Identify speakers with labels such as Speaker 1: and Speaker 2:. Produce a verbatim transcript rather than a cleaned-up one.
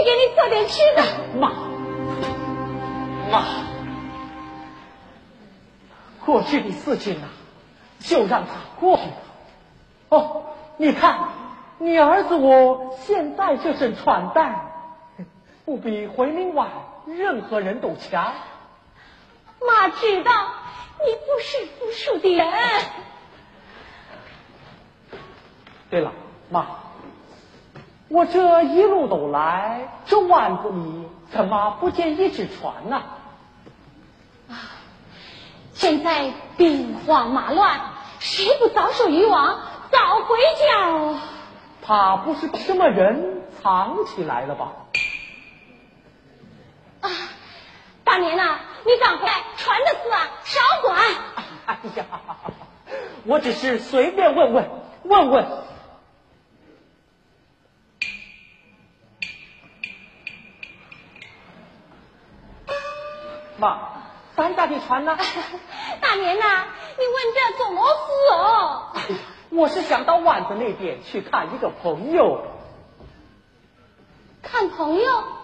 Speaker 1: 去给你做点吃的。
Speaker 2: 妈，妈，过去的事情啊，就让它过去吧。哦，你看，你儿子我现在这身穿戴，不比回民外任何人都强。
Speaker 1: 妈知道你不是服输的人。
Speaker 2: 对了，妈，我这一路走来，这湾子里怎么不见一只船呢？
Speaker 1: 啊，现在兵荒马乱，谁不遭受渔网，早回家哦。
Speaker 2: 怕不是什么人藏起来了吧？
Speaker 1: 啊，大年呐、啊，你赶快船的事啊，少管。
Speaker 2: 哎呀，我只是随便问问问问。妈，咱家的船呢？
Speaker 1: 大年呐、啊，你问这做么事哦？
Speaker 2: 哎呀，我是想到湾子那边去看一个朋友。
Speaker 1: 看朋友？